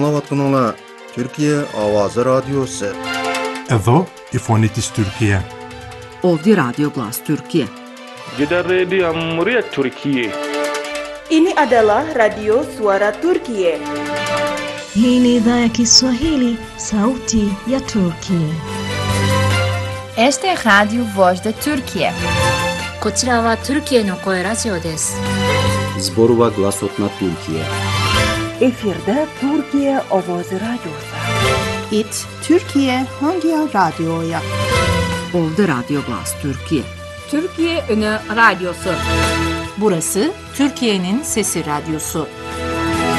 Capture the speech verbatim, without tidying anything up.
Anlavatqın Türkiye Avazı Radyosu. Evo İfonitis Türkiye. Ovdje Radio Glas Türkiye. Gidan Radio Muryat Türkiye. Ini adalah Radio Suara Turkiye. Hii ni idhaa ya Kiswahili, sauti ya Turkiye. Este es Radio Voz de Turkiye. こちらはトルキエの声ラジオです。 Zborova Glasotna Türkiye. Efirde Türkiye Avazı Radyosu. İt Türkiye Hangi Radyo'ya? Ovdje Radio Glas Türkiye. Türkiye Ünü Radyosu. Burası Türkiye'nin Sesi Radyosu.